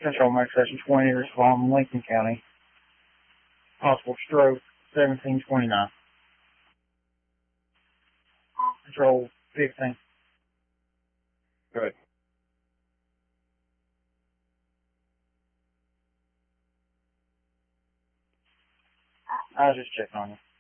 Control Max Session 20, respond Lincoln County. Possible stroke, 1729. Control 15. Good. I was just checking on you.